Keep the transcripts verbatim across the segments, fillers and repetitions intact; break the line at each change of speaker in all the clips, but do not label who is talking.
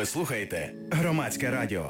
Ви слухаєте Громадське радіо.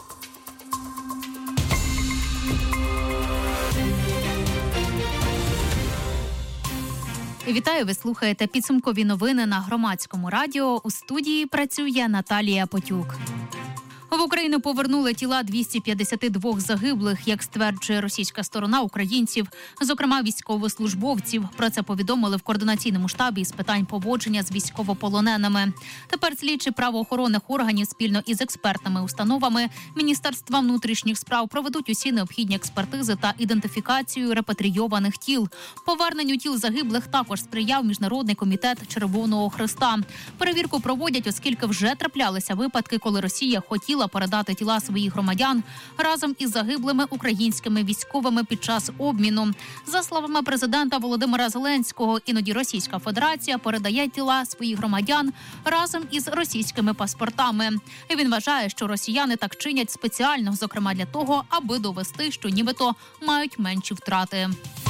Вітаю, ви слухаєте підсумкові новини на Громадському радіо. У студії працює Наталія Потюк. В Україну повернули тіла двісті п'ятдесят два загиблих, як стверджує російська сторона, українців, зокрема військовослужбовців. Про це повідомили в координаційному штабі з питань поводження з військовополоненими. Тепер слідчі правоохоронних органів спільно із експертними установами Міністерства внутрішніх справ проведуть усі необхідні експертизи та ідентифікацію репатрійованих тіл. Поверненню тіл загиблих також сприяв Міжнародний комітет Червоного Хреста. Перевірку проводять, оскільки вже траплялися випадки, коли Росія хотіла передати тіла своїх громадян разом із загиблими українськими військовими під час обміну. За словами президента Володимира Зеленського, іноді Російська Федерація передає тіла своїх громадян разом із російськими паспортами. Він вважає, що росіяни так чинять спеціально, зокрема для того, аби довести, що нібито мають менші втрати.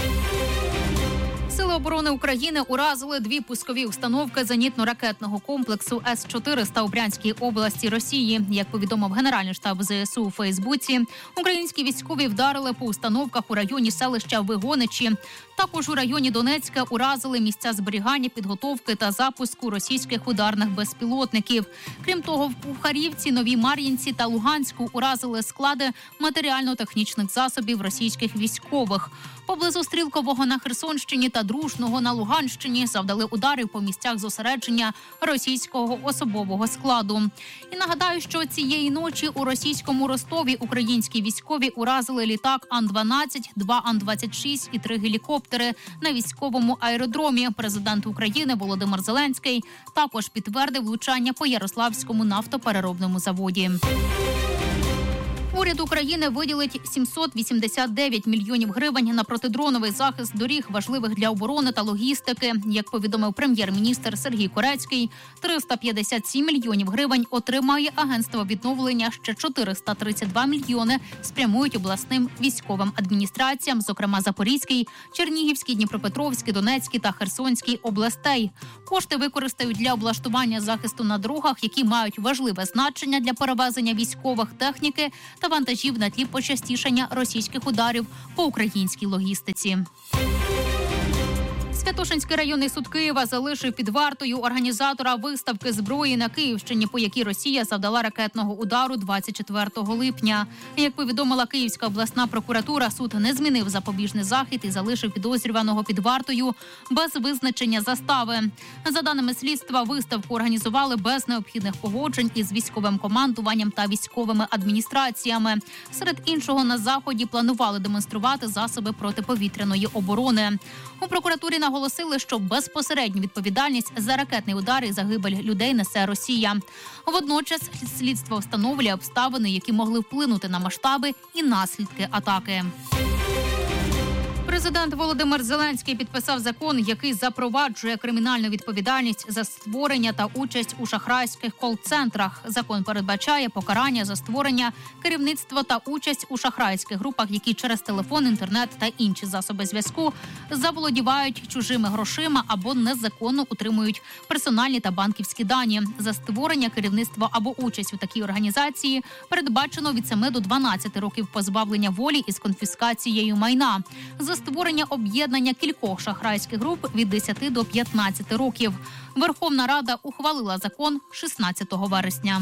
Сили оборони України уразили дві пускові установки зенітно-ракетного комплексу С чотириста у Брянській області Росії. Як повідомив Генеральний штаб Зе Ес У у Фейсбуці, українські військові вдарили по установках у районі селища Вигоничі. Також у районі Донецька уразили місця зберігання, підготовки та запуску російських ударних безпілотників. Крім того, в Пухарівці, Новій Мар'їнці та Луганську уразили склади матеріально-технічних засобів російських військових. Поблизу Стрілкового на Херсонщині та Дружного на Луганщині завдали ударів по місцях зосередження російського особового складу. І нагадаю, що цієї ночі у російському Ростові українські військові уразили літак Ан дванадцять, два Ан двадцять шість і три гелікоптери на військовому аеродромі. Президент України Володимир Зеленський також підтвердив влучання по Ярославському нафтопереробному заводі. Уряд України виділить сімсот вісімдесят дев'ять мільйонів гривень на протидроновий захист доріг, важливих для оборони та логістики. Як повідомив прем'єр-міністр Сергій Корецький, триста п'ятдесят сім мільйонів гривень отримає агентство відновлення, ще чотириста тридцять два мільйони спрямують обласним військовим адміністраціям, зокрема Запорізький, Чернігівський, Дніпропетровський, Донецький та Херсонський областей. Кошти використають для облаштування захисту на дорогах, які мають важливе значення для перевезення військових техніки та вантажів на тлі почастішання російських ударів по українській логістиці. Святошинський районний суд Києва залишив під вартою організатора виставки зброї на Київщині, по якій Росія завдала ракетного удару двадцять четвертого липня. Як повідомила Київська обласна прокуратура, суд не змінив запобіжний захід і залишив підозрюваного під вартою без визначення застави. За даними слідства, виставку організували без необхідних погоджень із військовим командуванням та військовими адміністраціями. Серед іншого, на заході планували демонструвати засоби протиповітряної оборони. У прокуратурі наголосили, що безпосередню відповідальність за ракетний удар і загибель людей несе Росія. Водночас слідство встановлює обставини, які могли вплинути на масштаби і наслідки атаки. Президент Володимир Зеленський підписав закон, який запроваджує кримінальну відповідальність за створення та участь у шахрайських кол-центрах. Закон передбачає покарання за створення, керівництво та участь у шахрайських групах, які через телефон, інтернет та інші засоби зв'язку заволодівають чужими грошима або незаконно утримують персональні та банківські дані. За створення, керівництво або участь у такій організації передбачено від семи до дванадцяти років позбавлення волі із конфіскацією майна. За створення об'єднання кількох шахрайських груп від десяти до п'ятнадцяти років. Верховна Рада ухвалила закон шістнадцятого вересня.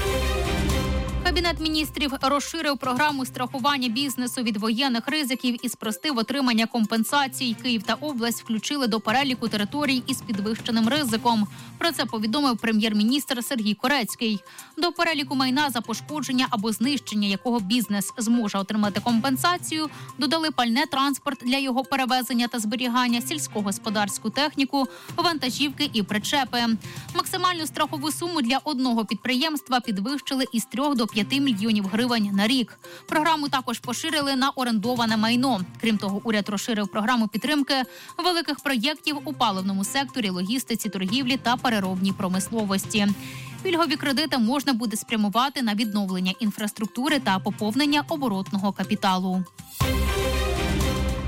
Кабінет міністрів розширив програму страхування бізнесу від воєнних ризиків і спростив отримання компенсацій. Київ та область включили до переліку територій із підвищеним ризиком. Про це повідомив прем'єр-міністр Сергій Корецький. До переліку майна, за пошкодження або знищення якого бізнес зможе отримати компенсацію, додали пальне, транспорт для його перевезення та зберігання, сільськогосподарську техніку, вантажівки і причепи. Максимальну страхову суму для одного підприємства підвищили із трьох до п'яти мільйонів гривень на рік. Програму також поширили на орендоване майно. Крім того, уряд розширив програму підтримки великих проєктів у паливному секторі, логістиці, торгівлі та переробній промисловості. Пільгові кредити можна буде спрямувати на відновлення інфраструктури та поповнення оборотного капіталу.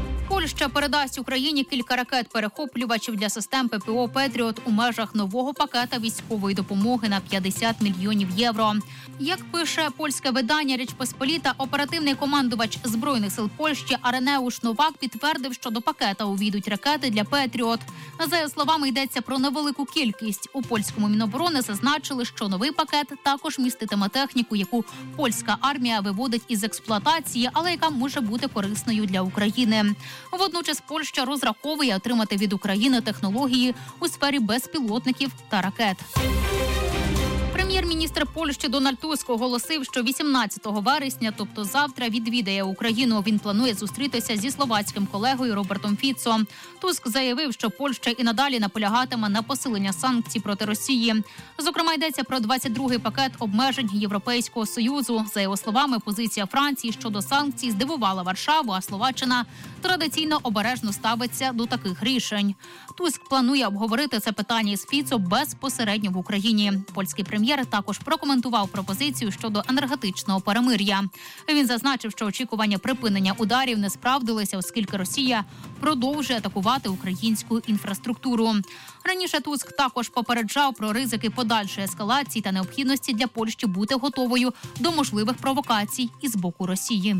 Польща передасть Україні кілька ракет-перехоплювачів для систем ППО «Петріот» у межах нового пакета військової допомоги на п'ятдесят мільйонів євро. Як пише польське видання «Річ Посполіта», оперативний командувач Збройних сил Польщі Аренеуш Новак підтвердив, що до пакета увійдуть ракети для «Петріот». За його словами, йдеться про невелику кількість. У польському Міноборони зазначили, що новий пакет також міститиме техніку, яку польська армія виводить із експлуатації, але яка може бути корисною для України. Водночас Польща розраховує отримати від України технології у сфері безпілотників та ракет. Прем'єр-міністр Польщі Дональд Туск оголосив, що вісімнадцятого вересня, тобто завтра, відвідає Україну. Він планує зустрітися зі словацьким колегою Робертом Фіцо. Туск заявив, що Польща і надалі наполягатиме на посилення санкцій проти Росії. Зокрема, йдеться про двадцять другий пакет обмежень Європейського Союзу. За його словами, позиція Франції щодо санкцій здивувала Варшаву, а Словаччина традиційно обережно ставиться до таких рішень. Туск планує обговорити це питання із Фіцо безпосередньо в Україні. Польський прем'єр також прокоментував пропозицію щодо енергетичного перемир'я. Він зазначив, що очікування припинення ударів не справдилися, оскільки Росія продовжує атакувати українську інфраструктуру. Раніше Туск також попереджав про ризики подальшої ескалації та необхідності для Польщі бути готовою до можливих провокацій із боку Росії.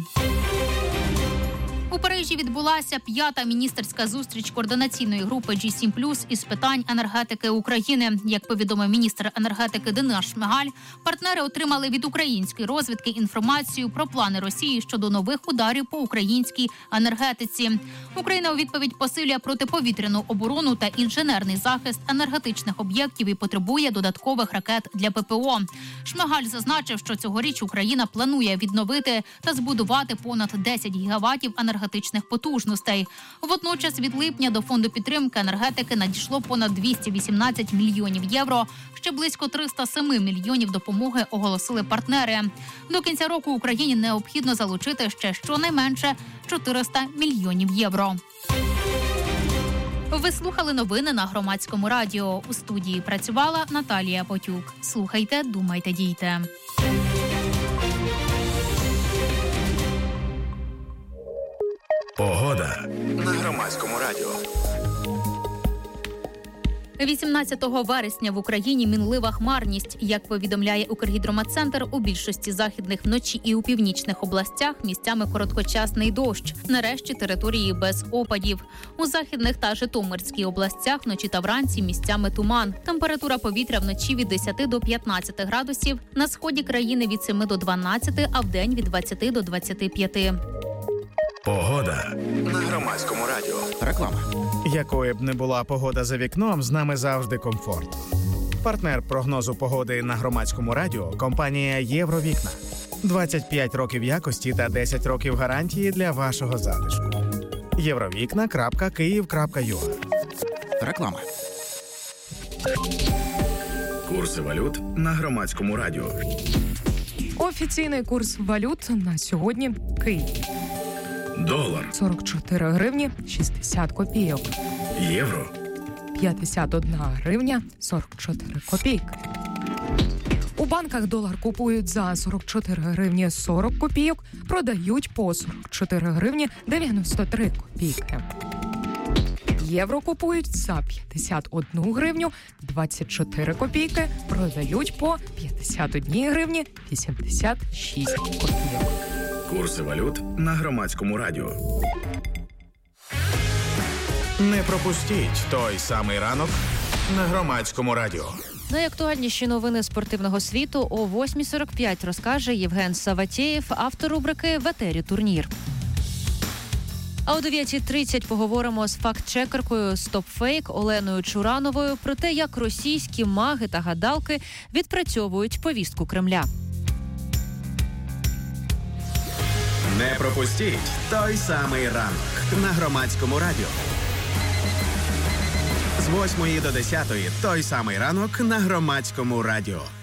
У Парижі відбулася п'ята міністерська зустріч координаційної групи джі сім плюс із питань енергетики України. Як повідомив міністр енергетики Денис Шмигаль, партнери отримали від української розвідки інформацію про плани Росії щодо нових ударів по українській енергетиці. Україна у відповідь посилює протиповітряну оборону та інженерний захист енергетичних об'єктів і потребує додаткових ракет для ППО. Шмигаль зазначив, що цьогоріч Україна планує відновити та збудувати понад десять гігаватів енергетичних енергетичних потужностей. Водночас від липня до фонду підтримки енергетики надійшло понад двісті вісімнадцять мільйонів євро. Ще близько триста сім мільйонів допомоги оголосили партнери. До кінця року Україні необхідно залучити ще щонайменше чотириста мільйонів євро. Ви слухали новини на Громадському радіо. У студії працювала Наталія Потюк. Слухайте, думайте, дійте.
Погода на Громадському радіо.
вісімнадцятого вересня в Україні мінлива хмарність. Як повідомляє Укргідрометцентр, у більшості західних вночі і у північних областях місцями короткочасний дощ. Нарешті території без опадів. У західних та Житомирській областях вночі та вранці місцями туман. Температура повітря вночі від десяти до п'ятнадцяти градусів. На сході країни від семи до дванадцяти, а вдень від двадцяти до двадцяти п'яти.
Погода на Громадському радіо.
Реклама.
Якою б не була погода за вікном, з нами завжди комфорт. Партнер прогнозу погоди на Громадському радіо – компанія «Євровікна». двадцять п'ять років якості та десять років гарантії для вашого затишку. євровікна крапка київ крапка ю а.
Реклама.
Курси валют на Громадському радіо.
Офіційний курс валют на сьогодні – Київ.
Долар.
сорок чотири гривні шістдесят копійок.
Євро.
п'ятдесят одна гривня сорок чотири копійки. У банках долар купують за сорок чотири гривні сорок копійок, продають по сорок чотири гривні дев'яносто три копійки. Євро купують за п'ятдесят одну гривню двадцять чотири копійки, продають по п'ятдесят одні гривні вісімдесят шість копійок.
Курси валют на Громадському радіо. Не пропустіть той самий ранок на Громадському радіо.
Найактуальніші новини спортивного світу о восьмій сорок п'ять розкаже Євген Саватєєв, автор рубрики «В етері турнір». А о дев'ятій тридцять поговоримо з факт-чекеркою «Стопфейк» Оленою Чурановою про те, як російські маги та гадалки відпрацьовують повістку Кремля.
Не пропустіть той самий ранок на Громадському радіо. З восьмої до десятої той самий ранок на Громадському радіо.